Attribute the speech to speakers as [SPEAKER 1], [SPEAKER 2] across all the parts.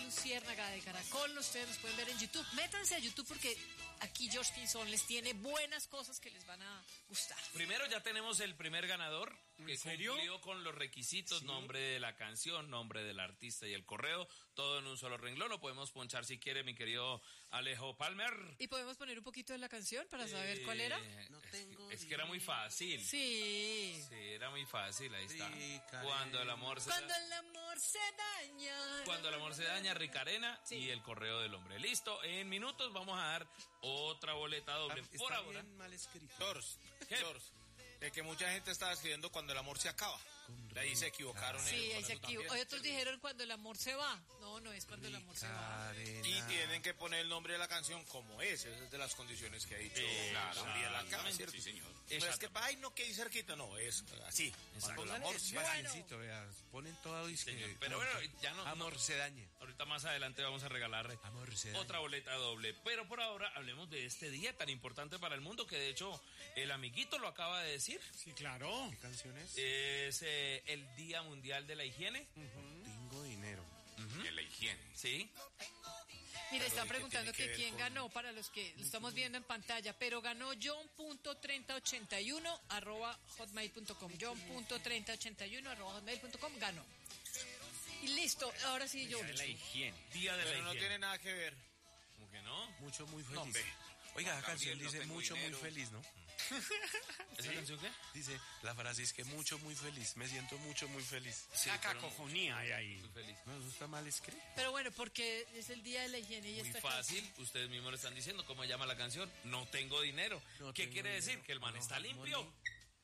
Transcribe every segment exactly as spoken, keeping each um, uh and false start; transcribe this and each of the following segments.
[SPEAKER 1] Luciérnaga de Caracol. Ustedes nos pueden ver en YouTube. Métanse a YouTube porque aquí George Pinzón les tiene buenas cosas que les van a gustar.
[SPEAKER 2] Primero ya tenemos el primer ganador que
[SPEAKER 3] ¿En serio?
[SPEAKER 2] cumplió con los requisitos,
[SPEAKER 3] ¿Sí?
[SPEAKER 2] Nombre de la canción, nombre del artista y el correo, todo en un solo renglón. Lo podemos ponchar si quiere, mi querido Alejo Palmer.
[SPEAKER 1] ¿Y podemos poner un poquito de la canción para saber eh, cuál era?
[SPEAKER 2] No tengo es que era muy fácil.
[SPEAKER 1] Sí.
[SPEAKER 2] Sí, era muy fácil, ahí está. Ricarena. Cuando el amor se
[SPEAKER 1] Cuando da... el amor se daña.
[SPEAKER 2] Cuando el amor se daña, Ricarena, sí. Y el correo del hombre. Listo, en minutos vamos a dar otra boleta doble.
[SPEAKER 4] Está
[SPEAKER 2] por ahora.
[SPEAKER 4] Bien mal escrito. George, George, de que mucha gente estaba escribiendo cuando el amor se acaba. De ahí se equivocaron.
[SPEAKER 1] Sí, ellos, ahí se equivocaron. Hoy otros dijeron cuando el amor se va. No, no es cuando Ricarena. El amor se va.
[SPEAKER 4] Y tienen que poner el nombre de la canción como es. Esa es de las condiciones que ha dicho.
[SPEAKER 2] Eh,
[SPEAKER 4] claro,
[SPEAKER 2] claro,
[SPEAKER 4] la cara, ¿cierto?
[SPEAKER 2] Sí, señor.
[SPEAKER 4] No es que, ay, no, que hay cerquita. No, es así. Cuando el amor se
[SPEAKER 3] va. Bueno. Ponen todo y
[SPEAKER 2] que, pero bueno, ya no.
[SPEAKER 3] Amor
[SPEAKER 2] no,
[SPEAKER 3] se daña.
[SPEAKER 2] Ahorita más adelante vamos a regalarle
[SPEAKER 3] amor se
[SPEAKER 2] otra boleta doble. Pero por ahora hablemos de este día tan importante para el mundo que de hecho el amiguito lo acaba de decir.
[SPEAKER 3] Sí, claro.
[SPEAKER 4] ¿Qué canciones?
[SPEAKER 2] Es eh, el Día Mundial de la Higiene.
[SPEAKER 3] Uh-huh. Tengo dinero.
[SPEAKER 2] Uh-huh.
[SPEAKER 4] De la higiene.
[SPEAKER 2] Sí.
[SPEAKER 1] Mira, están preguntando que, que quién con... ganó para los que lo estamos viendo en pantalla, pero ganó john punto treinta ochenta y uno arroba hotmail punto com. john punto treinta ochenta y uno arroba hotmail punto com ganó. Y listo, ahora sí yo.
[SPEAKER 2] Día de la higiene. Día de
[SPEAKER 4] pero
[SPEAKER 2] la
[SPEAKER 4] no
[SPEAKER 2] higiene.
[SPEAKER 4] tiene nada que ver.
[SPEAKER 2] ¿Cómo que no?
[SPEAKER 3] Mucho, muy feliz.
[SPEAKER 4] No, ve.
[SPEAKER 3] Oiga, la canción
[SPEAKER 4] no
[SPEAKER 3] dice mucho,
[SPEAKER 4] dinero.
[SPEAKER 3] muy feliz, ¿no?
[SPEAKER 2] ¿Esa
[SPEAKER 3] ¿Sí?
[SPEAKER 2] canción qué?
[SPEAKER 3] Dice, la frase es que mucho, muy feliz. Me siento mucho, muy feliz.
[SPEAKER 2] Sí,
[SPEAKER 3] la cacofonía hay ahí.
[SPEAKER 2] Muy feliz.
[SPEAKER 3] No, eso está mal escrito.
[SPEAKER 1] Pero bueno, porque es el Día de la Higiene y
[SPEAKER 2] muy
[SPEAKER 1] está
[SPEAKER 2] fácil, acá. Ustedes mismos lo están diciendo. ¿Cómo llama la canción? No tengo dinero. No ¿Qué tengo quiere dinero. Decir? Que el man no, está limpio.
[SPEAKER 3] Money.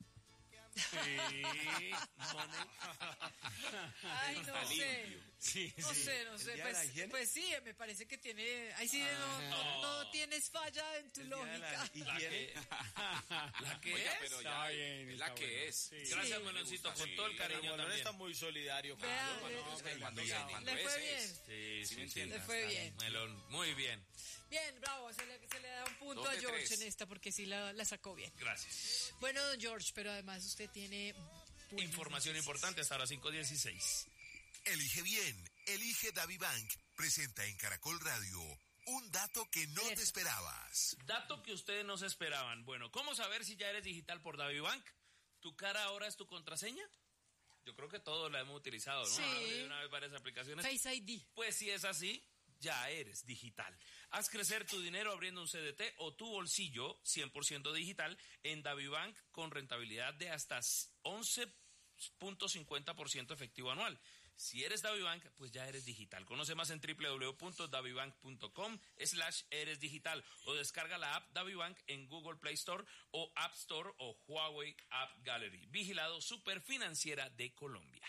[SPEAKER 3] Sí, money.
[SPEAKER 1] Ay, no sé.
[SPEAKER 3] Sí,
[SPEAKER 1] no
[SPEAKER 3] sí.
[SPEAKER 1] sé, no sé. Pues, pues sí, me parece que tiene. Ahí sí ah, no, no, no tienes falla en tu lógica.
[SPEAKER 2] La, ¿Y la que, la que Oiga, es.
[SPEAKER 4] Pero ya, bien, es la que bueno. Es.
[SPEAKER 2] Sí. Gracias, Meloncito, con sí, todo el cariño.
[SPEAKER 4] Melón está muy solidario.
[SPEAKER 1] Vea,
[SPEAKER 4] cuando,
[SPEAKER 1] le,
[SPEAKER 4] no,
[SPEAKER 1] le,
[SPEAKER 4] cuando,
[SPEAKER 1] le,
[SPEAKER 4] cuando, cuando
[SPEAKER 1] le fue bien.
[SPEAKER 4] Es.
[SPEAKER 2] Sí, sí, sí.
[SPEAKER 1] Le fue bien.
[SPEAKER 2] Melón, muy bien.
[SPEAKER 1] Bien, bravo, se le, se le da un punto a George tres. En esta porque sí la, la sacó bien.
[SPEAKER 2] Gracias.
[SPEAKER 1] Bueno, George, pero además usted tiene
[SPEAKER 2] información importante hasta las cinco dieciséis.
[SPEAKER 5] Elige bien, elige DaviBank. Presenta en Caracol Radio un dato que no Eso. Te esperabas.
[SPEAKER 2] Dato que ustedes no se esperaban. Bueno, ¿cómo saber si ya eres digital por DaviBank? ¿Tu cara ahora es tu contraseña? Yo creo que todos la hemos utilizado, ¿no?
[SPEAKER 1] Sí.
[SPEAKER 2] De una vez varias aplicaciones.
[SPEAKER 1] Face I D.
[SPEAKER 2] Pues si es así, ya eres digital. Haz crecer tu dinero abriendo un C D T o tu bolsillo cien por ciento digital en DaviBank con rentabilidad de hasta once punto cincuenta por ciento efectivo anual. Si eres DaviBank, pues ya eres digital. Conoce más en doble u doble u doble u punto davibank punto com slash eres digital o descarga la app DaviBank en Google Play Store o App Store o Huawei App Gallery. Vigilado Superfinanciera de Colombia.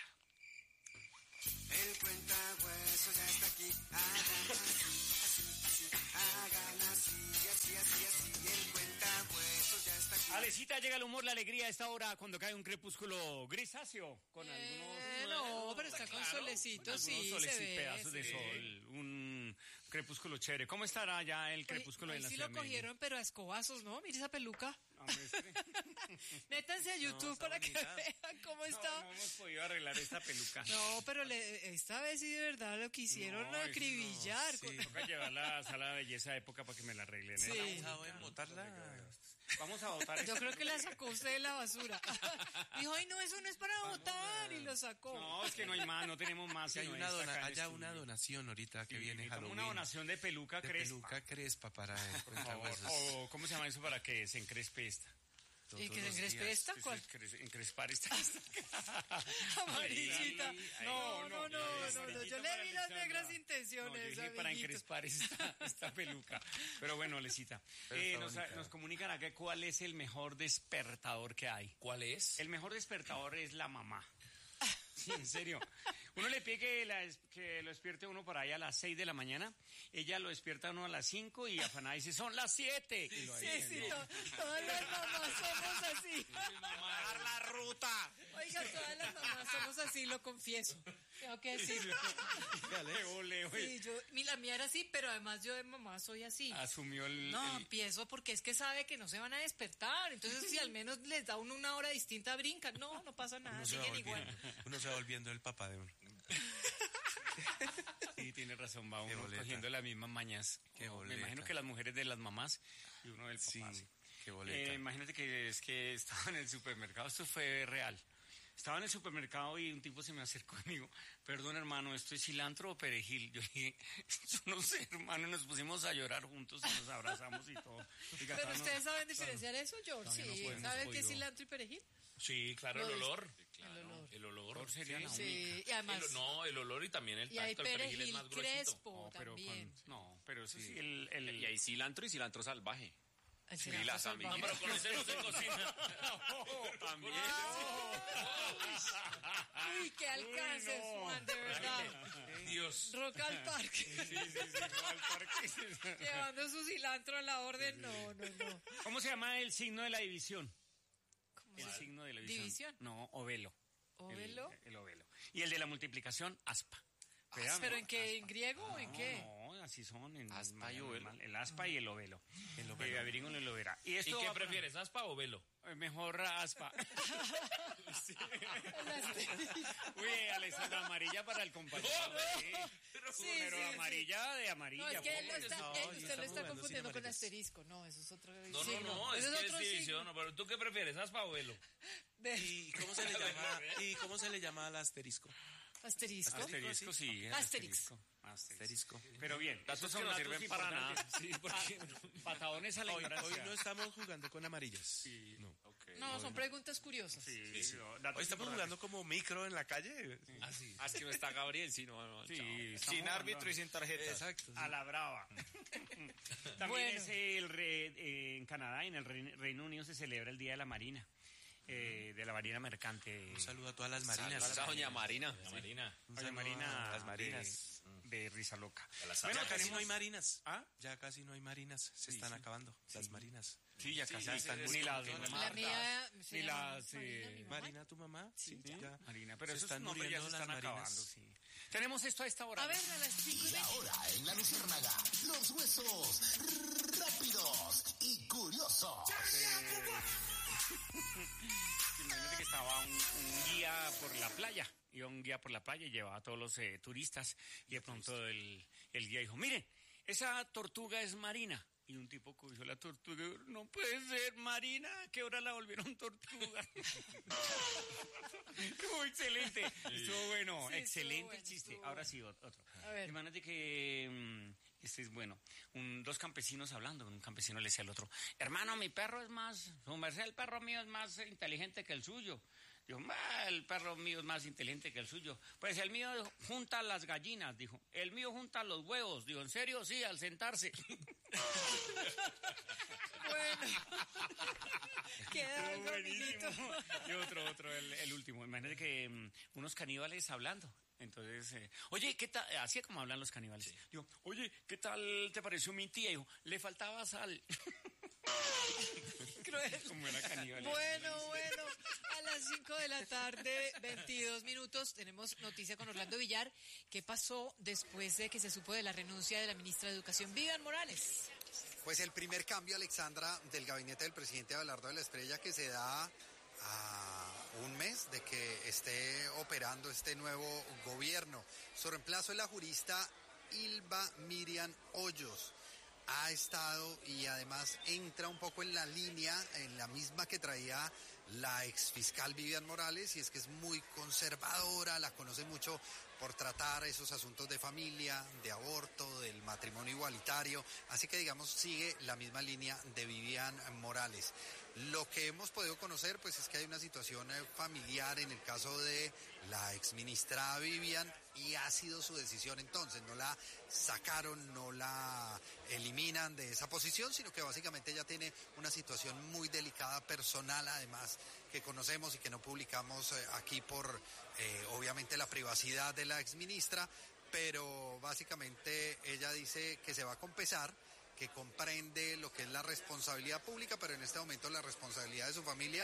[SPEAKER 6] El cuentahueso ya está aquí. Hagan así, así, así. Hagan así, así, así, así. El cuentahueso ya está aquí.
[SPEAKER 3] Alecita, llega el humor, la alegría a esta hora cuando cae un crepúsculo grisáceo con
[SPEAKER 1] eh,
[SPEAKER 3] algunos...
[SPEAKER 1] No, pero está con claro, solecitos, sí,
[SPEAKER 3] soles
[SPEAKER 1] se
[SPEAKER 3] y
[SPEAKER 1] ve,
[SPEAKER 3] pedazos
[SPEAKER 1] sí.
[SPEAKER 3] de sol, un crepúsculo chévere. ¿Cómo estará ya el crepúsculo
[SPEAKER 1] Oye,
[SPEAKER 3] en la
[SPEAKER 1] sí
[SPEAKER 3] ciudad?
[SPEAKER 1] Sí lo cogieron, pero a escobazos, ¿no? Mire esa peluca.
[SPEAKER 3] No, este...
[SPEAKER 1] Métanse a YouTube no, para bonita. Que vean cómo está.
[SPEAKER 3] No, no hemos podido arreglar esta peluca.
[SPEAKER 1] No, pero le, esta vez sí de verdad lo quisieron no, acribillar.
[SPEAKER 3] No, sí. Toca llevarla a la sala de belleza de época para que me la arreglen.
[SPEAKER 1] Sí.
[SPEAKER 3] ¿eh?
[SPEAKER 4] Vamos a botarla.
[SPEAKER 3] Vamos a votar.
[SPEAKER 1] Yo creo que la sacó usted de la basura. Dijo, ay, no, eso no es para votar. Y lo sacó.
[SPEAKER 3] No, es que no hay más, no tenemos más.
[SPEAKER 4] Si hay una dona, haya una donación ahorita que sí, viene Halloween.
[SPEAKER 3] Una donación de peluca
[SPEAKER 4] de
[SPEAKER 3] crespa.
[SPEAKER 4] peluca crespa para el
[SPEAKER 3] por favor. O, ¿cómo se llama eso para que se encrespe esta?
[SPEAKER 1] ¿Y que se encrespe esta? ¿Cuál?
[SPEAKER 3] Encrespar esta.
[SPEAKER 1] Amarillita. No, no, no, no, no. Yo le vi las negras intenciones.
[SPEAKER 3] No, yo para encrespar esta, esta peluca. Pero bueno, Lecita. Eh, nos, nos comunican acá cuál es el mejor despertador que hay.
[SPEAKER 2] ¿Cuál es?
[SPEAKER 3] El mejor despertador es la mamá. Sí, en serio. Uno le pide que, la, que lo despierte uno por ahí a las seis de la mañana. Ella lo despierta uno a las cinco y afaná dice, son las siete.
[SPEAKER 1] Sí, sí, sí to, todas las mamás somos así.
[SPEAKER 4] Dar la ruta.
[SPEAKER 1] Oiga, todas las mamás somos así, lo confieso. Tengo que decirlo. Sí, yo, la mía era así, pero además yo de mamá soy así.
[SPEAKER 3] Asumió el...
[SPEAKER 1] No,
[SPEAKER 3] el...
[SPEAKER 1] empiezo porque es que sabe que no se van a despertar. Entonces, si al menos les da uno una hora distinta, brincan. No, no pasa nada, siguen igual.
[SPEAKER 4] Uno se va volviendo el papá de uno.
[SPEAKER 3] Sí, tiene razón. razón, va uno
[SPEAKER 7] boleta.
[SPEAKER 3] cogiendo las mismas mañas.
[SPEAKER 7] Qué
[SPEAKER 3] Me
[SPEAKER 7] boleta.
[SPEAKER 3] imagino que las mujeres de las mamás y uno del papá.
[SPEAKER 7] Sí,
[SPEAKER 3] sí.
[SPEAKER 7] qué boleta.
[SPEAKER 3] Eh, imagínate que es que estaba en el supermercado, esto fue real. Estaba en el supermercado y un tipo se me acercó y me dijo, perdón hermano, ¿esto es cilantro o perejil? Yo dije, yo no sé hermano, y nos pusimos a llorar juntos y nos abrazamos y todo. Oiga,
[SPEAKER 1] Pero
[SPEAKER 3] todavía no-
[SPEAKER 1] ustedes saben diferenciar eso, George.
[SPEAKER 3] todavía no
[SPEAKER 1] Sí,
[SPEAKER 3] podemos
[SPEAKER 1] ¿saben qué es
[SPEAKER 3] podido-
[SPEAKER 1] cilantro y perejil?
[SPEAKER 2] Sí, claro,
[SPEAKER 1] Lo
[SPEAKER 2] el
[SPEAKER 1] dis-
[SPEAKER 2] olor.
[SPEAKER 1] El olor.
[SPEAKER 2] El olor.
[SPEAKER 3] Olor sería la
[SPEAKER 1] Sí, y además,
[SPEAKER 2] El- no, el olor y también el
[SPEAKER 1] y hay
[SPEAKER 2] tacto. El perejil es
[SPEAKER 1] perejil
[SPEAKER 2] más gruesito.
[SPEAKER 1] crespo
[SPEAKER 3] No, pero
[SPEAKER 1] también.
[SPEAKER 3] con- no, pero eso sí, el, el-
[SPEAKER 8] Y hay cilantro y cilantro salvaje.
[SPEAKER 1] El
[SPEAKER 8] y
[SPEAKER 1] cilantro
[SPEAKER 8] las
[SPEAKER 1] salvaje.
[SPEAKER 2] No, pero con ese no se cocina.
[SPEAKER 3] también.
[SPEAKER 1] Uy, qué alcance,
[SPEAKER 3] no.
[SPEAKER 1] Juan, de verdad.
[SPEAKER 2] Dios.
[SPEAKER 1] Rock al parque,
[SPEAKER 3] Sí, sí, sí, no, al parque.
[SPEAKER 1] llevando su cilantro a la orden. No, no, no.
[SPEAKER 3] ¿Cómo se llama el signo de la división? El signo de la división.
[SPEAKER 1] ¿División?
[SPEAKER 3] No, ovelo.
[SPEAKER 1] ¿Ovelo?
[SPEAKER 3] El, el ovelo. Y el de la multiplicación, aspa. Vea,
[SPEAKER 1] ¿Pero
[SPEAKER 3] ¿no?
[SPEAKER 1] en qué? ¿En griego o en
[SPEAKER 3] No,
[SPEAKER 1] qué?
[SPEAKER 3] no, así son. En
[SPEAKER 8] Aspa y
[SPEAKER 3] en-
[SPEAKER 8] ovelo.
[SPEAKER 3] El aspa y el ovelo. El ovelo. Averíguenlo y lo verá. ¿Y,
[SPEAKER 2] ¿Y
[SPEAKER 3] esto
[SPEAKER 2] qué
[SPEAKER 3] va para-
[SPEAKER 2] prefieres, aspa o velo?
[SPEAKER 3] eh, Mejor aspa. Uy, Alessandra, amarilla para el compañero. Sí,
[SPEAKER 1] Sí,
[SPEAKER 3] pero
[SPEAKER 1] sí, sí.
[SPEAKER 3] amarilla de amarilla.
[SPEAKER 1] No, es que él lo
[SPEAKER 3] pues.
[SPEAKER 1] está,
[SPEAKER 7] no,
[SPEAKER 1] él-
[SPEAKER 7] ya
[SPEAKER 1] usted lo
[SPEAKER 7] estamos
[SPEAKER 1] está
[SPEAKER 7] jugando
[SPEAKER 1] confundiendo
[SPEAKER 7] sin
[SPEAKER 1] con
[SPEAKER 7] amarillas.
[SPEAKER 1] asterisco. No, eso es otro
[SPEAKER 2] No,
[SPEAKER 1] signo.
[SPEAKER 2] no, no, es
[SPEAKER 1] Eso
[SPEAKER 2] que es
[SPEAKER 1] otro
[SPEAKER 2] división.
[SPEAKER 1] signo.
[SPEAKER 2] No, pero ¿tú qué prefieres, aspa o velo?
[SPEAKER 1] De-
[SPEAKER 7] ¿Y cómo se le llama? ¿Y cómo se le llama al asterisco?
[SPEAKER 1] Asterisco.
[SPEAKER 3] Asterisco, sí.
[SPEAKER 1] Asterix.
[SPEAKER 3] Asterisco.
[SPEAKER 7] Asterisco.
[SPEAKER 3] Pero bien,
[SPEAKER 8] Datos
[SPEAKER 3] estos
[SPEAKER 8] que
[SPEAKER 3] son
[SPEAKER 8] no
[SPEAKER 3] datos
[SPEAKER 8] sirven para nada.
[SPEAKER 3] importantes.
[SPEAKER 2] Sí, porque
[SPEAKER 3] Patadones a la
[SPEAKER 7] Hoy,
[SPEAKER 3] ignorancia.
[SPEAKER 7] hoy no estamos jugando con amarillas. No.
[SPEAKER 1] No, son preguntas curiosas.
[SPEAKER 3] Sí, sí, no, datos
[SPEAKER 7] Hoy estamos
[SPEAKER 3] importantes.
[SPEAKER 7] jugando como micro en la calle.
[SPEAKER 2] así.
[SPEAKER 8] Ah, es que no está Gabriel, sí, no, no,
[SPEAKER 3] Sí,
[SPEAKER 8] chao.
[SPEAKER 3] estamos
[SPEAKER 4] Sin
[SPEAKER 3] jugando
[SPEAKER 4] árbitro y sin tarjeta.
[SPEAKER 7] Exacto.
[SPEAKER 3] a la brava. También
[SPEAKER 1] Bueno.
[SPEAKER 3] es el re- eh, en Canadá y en el Reino, Reino Unido se celebra el Día de la Marina, eh, de la Marina Mercante.
[SPEAKER 7] Un saludo a todas las marinas.
[SPEAKER 8] Saludos a doña Marina.
[SPEAKER 2] La Marina.
[SPEAKER 7] Un
[SPEAKER 3] Doña
[SPEAKER 7] saludo
[SPEAKER 3] Marina
[SPEAKER 7] a las marinas.
[SPEAKER 3] de, de Risa Loca.
[SPEAKER 2] A las
[SPEAKER 3] Bueno,
[SPEAKER 7] ya casi
[SPEAKER 3] tenemos-
[SPEAKER 7] no hay marinas.
[SPEAKER 3] ¿Ah?
[SPEAKER 7] Ya casi no hay marinas. Se están acabando las marinas.
[SPEAKER 3] Sí, ya casi
[SPEAKER 7] ya
[SPEAKER 3] no
[SPEAKER 7] están
[SPEAKER 3] ni
[SPEAKER 7] muriendo
[SPEAKER 3] las
[SPEAKER 7] todas las
[SPEAKER 1] La
[SPEAKER 3] Martas,
[SPEAKER 1] mía se
[SPEAKER 3] ni
[SPEAKER 1] llama
[SPEAKER 3] las,
[SPEAKER 1] Marina,
[SPEAKER 3] eh,
[SPEAKER 1] mi mamá.
[SPEAKER 7] Marina, tu mamá. Sí,
[SPEAKER 3] ¿sí?
[SPEAKER 7] ya.
[SPEAKER 3] Marina, pero
[SPEAKER 7] Se
[SPEAKER 3] esos
[SPEAKER 7] están
[SPEAKER 3] nombres ya se
[SPEAKER 7] muriendo
[SPEAKER 3] están
[SPEAKER 7] las
[SPEAKER 3] acabando,
[SPEAKER 7] marinas.
[SPEAKER 3] sí. Tenemos esto a esta hora.
[SPEAKER 1] A ver, a las cinco y
[SPEAKER 9] Y ahora en la Luciérnaga, los huesos rápidos y curiosos.
[SPEAKER 3] Imagínate que estaba un, un guía por la playa, iba un guía por la playa y llevaba a todos los eh, turistas y de pronto el, el guía dijo, mire, esa tortuga es marina. Y un tipo cogió la tortuga y dijo, no puede ser marina, ¿qué hora la volvieron tortuga? Estuvo excelente, estuvo bueno,
[SPEAKER 1] Sí, estuvo
[SPEAKER 3] excelente
[SPEAKER 1] bueno,
[SPEAKER 3] el chiste.
[SPEAKER 1] estuvo
[SPEAKER 3] Ahora
[SPEAKER 1] bueno.
[SPEAKER 3] sí, ot- otro.
[SPEAKER 1] A ver.
[SPEAKER 3] Imagínate que mm, este es bueno. Un, dos campesinos hablando, un campesino le decía al otro, hermano, mi perro es más, su merced, el perro mío es más inteligente que el suyo. Dijo, "Ah, el perro mío es más inteligente que el suyo. Pues el mío junta las gallinas, dijo. El mío junta los huevos. Dijo, ¿en serio? Sí, al sentarse.
[SPEAKER 1] Bueno. Queda algo,
[SPEAKER 3] Buenísimo.
[SPEAKER 1] amiguito.
[SPEAKER 3] Y otro, otro, el, el último. Imagínate que mm, unos caníbales hablando. Entonces, eh, oye, ¿qué tal? Así es como hablan los caníbales. Digo, oye, ¿qué tal te pareció mi tía? Dijo, le faltaba sal.
[SPEAKER 1] Cruel.
[SPEAKER 3] Como era caníbal.
[SPEAKER 1] Bueno, bueno, a las cinco de la tarde, veintidós minutos, tenemos noticia con Orlando Villar. ¿Qué pasó después de que se supo de la renuncia de la ministra de Educación, Vivian Morales?
[SPEAKER 10] Pues el primer cambio, Alexandra, del gabinete del presidente Abelardo de la Estrella, que se da a un mes de que esté operando este nuevo gobierno. Su reemplazo es la jurista Ilva Miriam Hoyos. Ha estado y además entra un poco en la línea, en la misma que traía la exfiscal Vivian Morales, y es que es muy conservadora, la conoce mucho por tratar esos asuntos de familia, de aborto, del matrimonio igualitario, así que digamos sigue la misma línea de Vivian Morales. Lo que hemos podido conocer pues es que hay una situación eh, familiar en el caso de la exministra Vivian y ha sido su decisión entonces, no la sacaron, no la eliminan de esa posición, sino que básicamente ella tiene una situación muy delicada personal además que conocemos y que no publicamos eh, aquí por eh, obviamente la privacidad de la exministra, pero básicamente ella dice que se va a compensar, que comprende lo que es la responsabilidad pública, pero en este momento la responsabilidad de su familia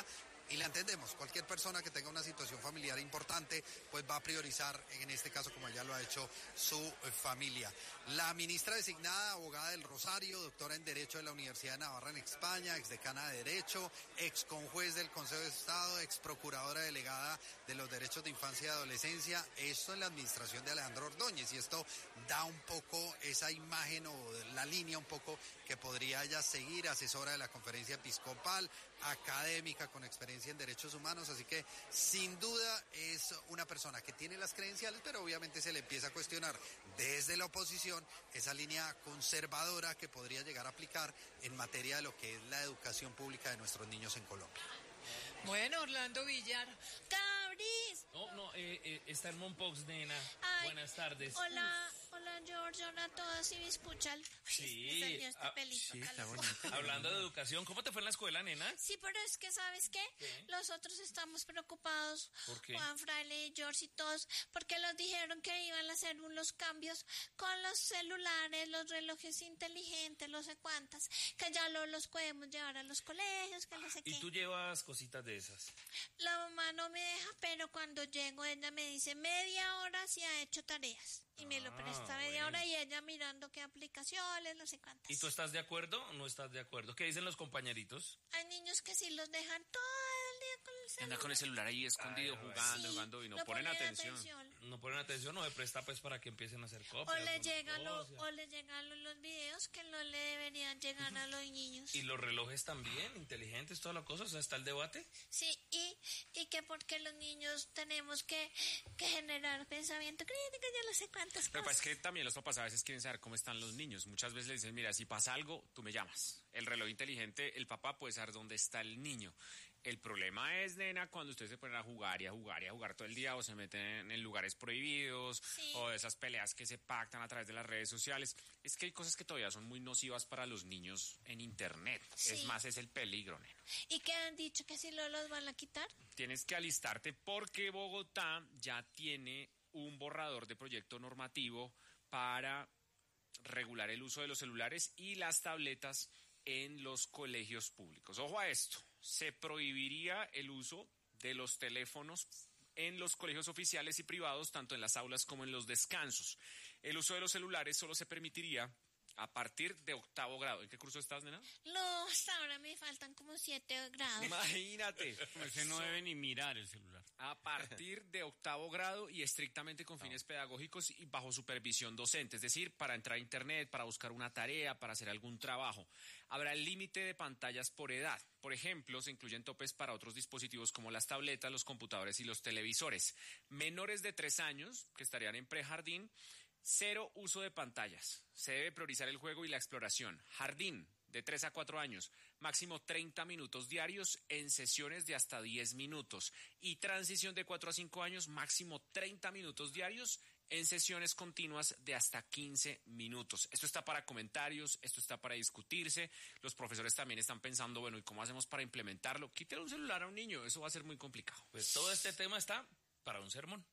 [SPEAKER 10] y la entendemos. Cualquier persona que tenga una situación familiar importante, pues va a priorizar, en este caso, como ya lo ha hecho su eh, familia. La ministra designada, abogada del Rosario, doctora en Derecho de la Universidad de Navarra en España, exdecana de Derecho, ex conjuez del Consejo de Estado, ex procuradora delegada de los Derechos de Infancia y Adolescencia, esto en la administración de Alejandro Ordóñez, y esto da un poco esa imagen o la línea un poco que podría ella seguir, asesora de la Conferencia Episcopal, académica con experiencia en derechos humanos, así que sin duda es una persona que tiene las credenciales, pero obviamente se le empieza a cuestionar desde la oposición esa línea conservadora que podría llegar a aplicar en materia de lo que es la educación pública de nuestros niños en Colombia.
[SPEAKER 1] Bueno, Orlando Villar.
[SPEAKER 11] ¡Cabris!
[SPEAKER 2] No, no, eh, eh, está en Monpox, nena.
[SPEAKER 11] Ay,
[SPEAKER 2] Buenas tardes.
[SPEAKER 11] Hola, hola George, hola a todos, ¿sí me escuchan?
[SPEAKER 2] Sí,
[SPEAKER 11] Me salió este
[SPEAKER 2] ah,
[SPEAKER 11] pelito
[SPEAKER 7] Sí, está
[SPEAKER 11] calvo.
[SPEAKER 7] bonito.
[SPEAKER 2] Hablando de educación, ¿cómo te fue en la escuela, nena?
[SPEAKER 11] Sí, pero es que, ¿sabes qué?
[SPEAKER 2] ¿Qué?
[SPEAKER 11] Nosotros estamos preocupados,
[SPEAKER 2] ¿Por qué?
[SPEAKER 11] Juan, Fraile, George y todos, porque nos dijeron que iban a hacer unos cambios con los celulares, los relojes inteligentes, no sé cuántas, que ya lo, los podemos llevar a los colegios, que no sé
[SPEAKER 2] Y
[SPEAKER 11] qué.
[SPEAKER 2] tú llevas cositas de esas.
[SPEAKER 11] La mamá no me deja, pero cuando llego ella me dice media hora si ha hecho tareas. Y me lo
[SPEAKER 2] Ah,
[SPEAKER 11] presta media
[SPEAKER 2] bueno.
[SPEAKER 11] hora y ella mirando qué aplicaciones, no sé cuántas.
[SPEAKER 2] ¿Y tú estás de acuerdo o no estás de acuerdo? ¿Qué dicen los compañeritos?
[SPEAKER 11] Hay niños que sí los dejan todo el día con el celular.
[SPEAKER 3] Anda con el celular ahí escondido,
[SPEAKER 2] Ay,
[SPEAKER 3] jugando,
[SPEAKER 11] Sí,
[SPEAKER 3] jugando y no
[SPEAKER 11] no
[SPEAKER 3] ponen
[SPEAKER 11] ponen
[SPEAKER 3] atención.
[SPEAKER 2] No ponen atención o me presta pues para que empiecen a hacer copias.
[SPEAKER 11] O le
[SPEAKER 2] alguna
[SPEAKER 11] llegan lo-
[SPEAKER 2] cosa.
[SPEAKER 11] o le llegan lo- los videos que no le deberían llegar a los niños.
[SPEAKER 2] Y los relojes también, inteligentes, toda la cosa, o sea, está el debate.
[SPEAKER 11] Sí, y, y que porque los niños tenemos que, que generar pensamiento crítico, ya no sé cuántas
[SPEAKER 3] Lo que pasa
[SPEAKER 11] cosas.
[SPEAKER 3] es que también los papás a veces quieren saber cómo están los niños. Muchas veces le dicen, mira, si pasa algo, tú me llamas. El reloj inteligente, el papá puede saber dónde está el niño. El problema es, nena, cuando ustedes se ponen a jugar y a jugar y a jugar todo el día o se meten en lugares prohibidos
[SPEAKER 11] Sí.
[SPEAKER 3] o esas peleas que se pactan a través de las redes sociales. Es que hay cosas que todavía son muy nocivas para los niños en Internet.
[SPEAKER 11] Sí.
[SPEAKER 3] Es más, es el peligro, nena.
[SPEAKER 11] ¿Y que han dicho que si lo los van a quitar?
[SPEAKER 3] Tienes que alistarte porque Bogotá ya tiene un borrador de proyecto normativo para regular el uso de los celulares y las tabletas en los colegios públicos. Ojo a esto, se prohibiría el uso de los teléfonos en los colegios oficiales y privados, tanto en las aulas como en los descansos. El uso de los celulares solo se permitiría a partir de octavo grado. ¿En qué curso estás, nena?
[SPEAKER 11] No, hasta ahora me faltan como siete grados.
[SPEAKER 3] Imagínate.
[SPEAKER 12] Ese no debe ni mirar el celular.
[SPEAKER 3] A partir de octavo grado y estrictamente con fines pedagógicos y bajo supervisión docente, es decir, para entrar a internet, para buscar una tarea, para hacer algún trabajo. Habrá el límite de pantallas por edad. Por ejemplo, se incluyen topes para otros dispositivos como las tabletas, los computadores y los televisores. Menores de tres años, que estarían en prejardín, cero uso de pantallas. Se debe priorizar el juego y la exploración. Jardín, de tres a cuatro años, máximo treinta minutos diarios en sesiones de hasta diez minutos. Y transición de cuatro a cinco años, máximo treinta minutos diarios en sesiones continuas de hasta quince minutos. Esto está para comentarios, esto está para discutirse. Los profesores también están pensando, bueno, ¿y cómo hacemos para implementarlo? Quítale un celular a un niño, eso va a ser muy complicado.
[SPEAKER 2] Pues todo este tema está para un sermón.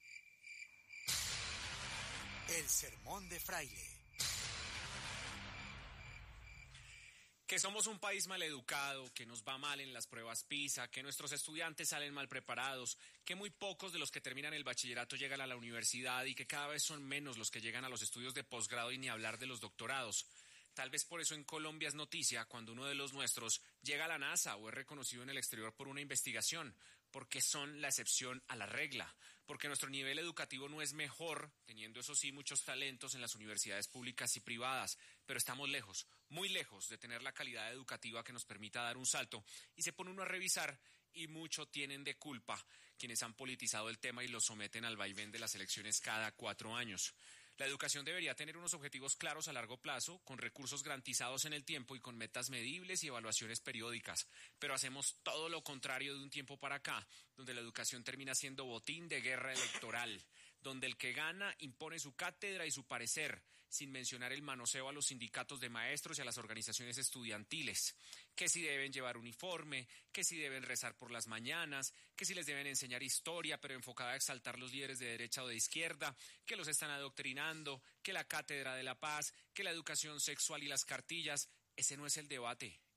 [SPEAKER 9] El sermón de Fraile.
[SPEAKER 3] Que somos un país maleducado, que nos va mal en las pruebas PISA, que nuestros estudiantes salen mal preparados, que muy pocos de los que terminan el bachillerato llegan a la universidad y que cada vez son menos los que llegan a los estudios de posgrado y ni hablar de los doctorados. Tal vez por eso en Colombia es noticia cuando uno de los nuestros llega a la NASA o es reconocido en el exterior por una investigación, porque son la excepción a la regla, porque nuestro nivel educativo no es mejor, teniendo eso sí muchos talentos en las universidades públicas y privadas, pero estamos lejos, muy lejos de tener la calidad educativa que nos permita dar un salto, y se pone uno a revisar y mucho tienen de culpa quienes han politizado el tema y lo someten al vaivén de las elecciones cada cuatro años. La educación debería tener unos objetivos claros a largo plazo, con recursos garantizados en el tiempo y con metas medibles y evaluaciones periódicas. Pero hacemos todo lo contrario de un tiempo para acá, donde la educación termina siendo botín de guerra electoral, donde el que gana impone su cátedra y su parecer, sin mencionar el manoseo a los sindicatos de maestros y a las organizaciones estudiantiles, que si deben llevar uniforme, que si deben rezar por las mañanas, que si les deben enseñar historia, pero enfocada a exaltar los líderes de derecha o de izquierda, que los están adoctrinando, que la cátedra de la paz, que la educación sexual y las cartillas. Ese no es el debate.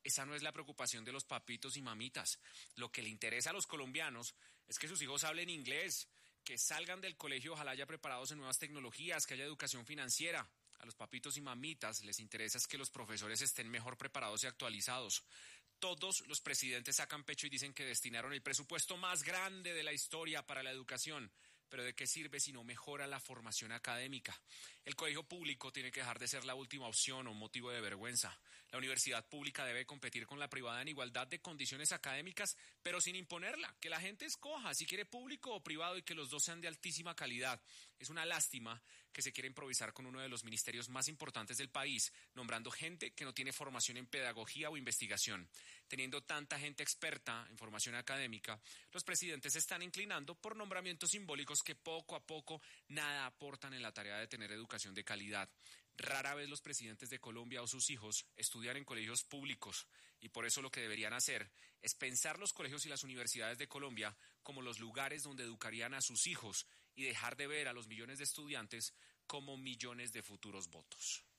[SPEAKER 13] Esa no es la preocupación de los papitos y mamitas. Lo que le interesa a los colombianos es que sus hijos hablen inglés, que salgan del colegio ojalá ya preparados en nuevas tecnologías, que haya educación financiera. A los papitos y mamitas les interesa es que los profesores estén mejor preparados y actualizados. Todos los presidentes sacan pecho y dicen que destinaron el presupuesto más grande de la historia para la educación. Pero ¿de qué sirve si no mejora la formación académica? El colegio público tiene que dejar de ser la última opción o motivo de vergüenza. La universidad pública debe competir con la privada en igualdad de condiciones académicas, pero sin imponerla. Que la gente escoja si quiere público o privado y que los dos sean de altísima calidad. Es una lástima que se quiera improvisar con uno de los ministerios más importantes del país, nombrando gente que no tiene formación en pedagogía o investigación. Teniendo tanta gente experta en formación académica, los presidentes se están inclinando por nombramientos simbólicos que poco a poco nada aportan en la tarea de tener educación de calidad. Rara vez los presidentes de Colombia o sus hijos estudian en colegios públicos y por eso lo que deberían hacer es pensar los colegios y las universidades de Colombia como los lugares donde educarían a sus hijos y dejar de ver a los millones de estudiantes como millones de futuros votos.